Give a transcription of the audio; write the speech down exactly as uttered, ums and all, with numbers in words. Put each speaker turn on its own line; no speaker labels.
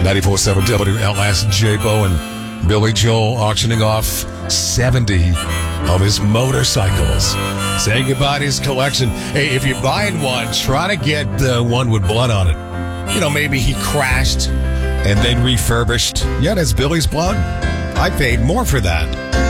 ninety-four point seven W L S J Bo and Billy Joel auctioning off seventy of his motorcycles. Saying goodbye to his collection. Hey, if you're buying one, try to get the one with blood on it. You know, maybe he crashed and then refurbished. Yeah, that's Billy's blood. I paid more for that.